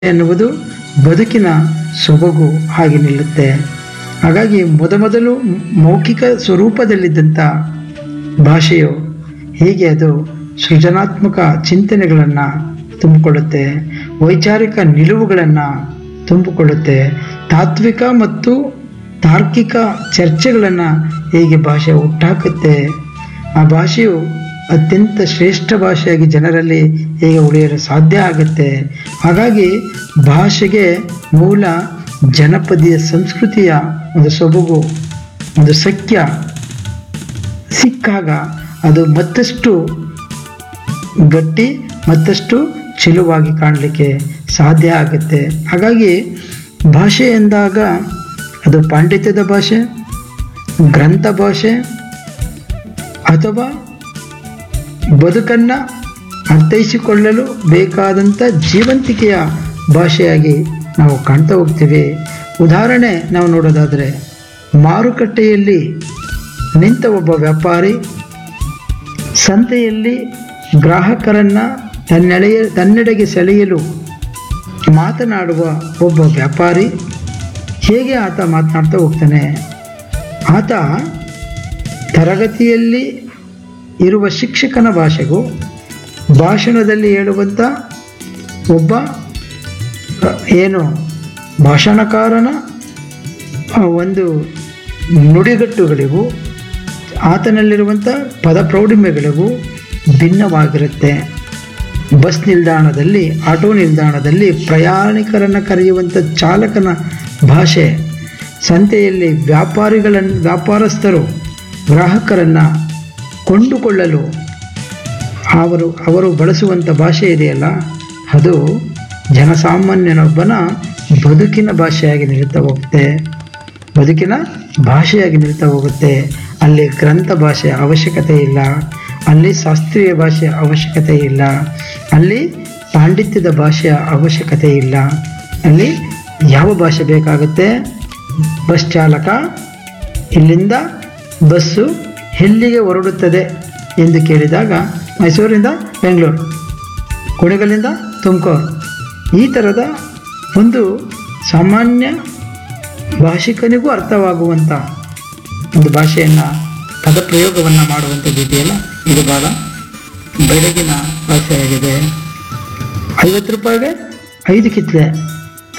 ಎನ್ನುವುದು ಬದುಕಿನ ಸೊಬಗು ಆಗಿ ನಿಲ್ಲುತ್ತೆ. ಹಾಗಾಗಿ ಮೊದಮೊದಲು ಮೌಖಿಕ ಸ್ವರೂಪದಲ್ಲಿದ್ದಂಥ ಭಾಷೆಯು ಹೀಗೆ ಅದು ಸೃಜನಾತ್ಮಕ ಚಿಂತನೆಗಳನ್ನು ತುಂಬಿಕೊಳ್ಳುತ್ತೆ, ವೈಚಾರಿಕ ನಿಲುವುಗಳನ್ನು ತುಂಬಿಕೊಳ್ಳುತ್ತೆ, ತಾತ್ವಿಕ ಮತ್ತು ತಾರ್ಕಿಕ ಚರ್ಚೆಗಳನ್ನು ಹೀಗೆ ಭಾಷೆ ಹುಟ್ಟಾಕುತ್ತೆ. ಆ ಭಾಷೆಯು ಅತ್ಯಂತ ಶ್ರೇಷ್ಠ ಭಾಷೆಯಾಗಿ ಜನರಲ್ಲಿ ಹೇಗೆ ಉಳಿಯಲು ಸಾಧ್ಯ ಆಗುತ್ತೆ. ಹಾಗಾಗಿ ಭಾಷೆಗೆ ಮೂಲ ಜನಪದೀಯ ಸಂಸ್ಕೃತಿಯ ಒಂದು ಸೊಬಗು, ಒಂದು ಸಖ್ಯ ಸಿಕ್ಕಾಗ ಅದು ಮತ್ತಷ್ಟು ಗಟ್ಟಿ, ಮತ್ತಷ್ಟು ಚೆಲುವಾಗಿ ಕಾಣಲಿಕ್ಕೆ ಸಾಧ್ಯ ಆಗುತ್ತೆ. ಹಾಗಾಗಿ ಭಾಷೆ ಎಂದಾಗ ಅದು ಪಾಂಡಿತ್ಯದ ಭಾಷೆ, ಗ್ರಂಥ ಭಾಷೆ, ಅಥವಾ ಬದುಕನ್ನು ಅರ್ಥೈಸಿಕೊಳ್ಳಲು ಬೇಕಾದಂಥ ಜೀವಂತಿಕೆಯ ಭಾಷೆಯಾಗಿ ನಾವು ಕಾಣ್ತಾ ಹೋಗ್ತೀವಿ. ಉದಾಹರಣೆ ನಾವು ನೋಡೋದಾದರೆ, ಮಾರುಕಟ್ಟೆಯಲ್ಲಿ ನಿಂತ ಒಬ್ಬ ವ್ಯಾಪಾರಿ ಸಂತೆಯಲ್ಲಿ ಗ್ರಾಹಕರನ್ನು ತನ್ನೆಡೆಗೆ ಸೆಳೆಯಲು ಮಾತನಾಡುವ ಒಬ್ಬ ವ್ಯಾಪಾರಿ ಹೇಗೆ ಆತ ಮಾತನಾಡ್ತಾ ಹೋಗ್ತಾನೆ. ಆತ ತರಗತಿಯಲ್ಲಿ ಇರುವ ಶಿಕ್ಷಕನ ಭಾಷೆಗೂ ಭಾಷಣದಲ್ಲಿ ಹೇಳುವಂಥ ಒಬ್ಬ ಭಾಷಣಕಾರನ ಒಂದು ನುಡಿಗಟ್ಟುಗಳಿಗೂ ಆತನಲ್ಲಿರುವಂಥ ಪದ ಪ್ರೌಢಿಮೆಗಳಿಗೂ ಭಿನ್ನವಾಗಿರುತ್ತೆ. ಬಸ್ ನಿಲ್ದಾಣದಲ್ಲಿ, ಆಟೋ ನಿಲ್ದಾಣದಲ್ಲಿ ಪ್ರಯಾಣಿಕರನ್ನು ಕರೆಯುವಂಥ ಚಾಲಕನ ಭಾಷೆ, ಸಂತೆಯಲ್ಲಿ ವ್ಯಾಪಾರಸ್ಥರು ಗ್ರಾಹಕರನ್ನು ಕೊಂಡುಕೊಳ್ಳಲು ಅವರು ಬಳಸುವಂಥ ಭಾಷೆ ಇದೆಯಲ್ಲ, ಅದು ಜನಸಾಮಾನ್ಯನೊಬ್ಬನ ಬದುಕಿನ ಭಾಷೆಯಾಗಿ ನಿಲ್ತಾ ಹೋಗುತ್ತೆ. ಅಲ್ಲಿ ಗ್ರಂಥ ಭಾಷೆಯ ಅವಶ್ಯಕತೆ ಇಲ್ಲ, ಅಲ್ಲಿ ಶಾಸ್ತ್ರೀಯ ಭಾಷೆಯ ಅವಶ್ಯಕತೆ ಇಲ್ಲ, ಅಲ್ಲಿ ಪಾಂಡಿತ್ಯದ ಭಾಷೆಯ ಅವಶ್ಯಕತೆ ಇಲ್ಲ. ಅಲ್ಲಿ ಯಾವ ಭಾಷೆ ಬೇಕಾಗುತ್ತೆ? ಬಸ್ ಚಾಲಕ, ಇಲ್ಲಿಂದ ಬಸ್ಸು ಎಲ್ಲಿಗೆ ಹೊರಡುತ್ತದೆ ಎಂದು ಕೇಳಿದಾಗ ಮೈಸೂರಿಂದ ಬೆಂಗಳೂರು, ಕುಣಿಗಲಿಂದ ತುಮಕೂರು, ಈ ಥರದ ಒಂದು ಸಾಮಾನ್ಯ ಭಾಷಿಕನಿಗೂ ಅರ್ಥವಾಗುವಂಥ ಒಂದು ಭಾಷೆಯನ್ನು, ಪದಪ್ರಯೋಗವನ್ನು ಮಾಡುವಂಥದ್ದು ಇದೆಯಲ್ಲ, ಇದು ಭಾಳ ಬೆಳಗಿನ ಭಾಷೆಯಾಗಿದೆ. 50 ರೂಪಾಯಿಗೆ 5 ಕಿತ್ಲೆ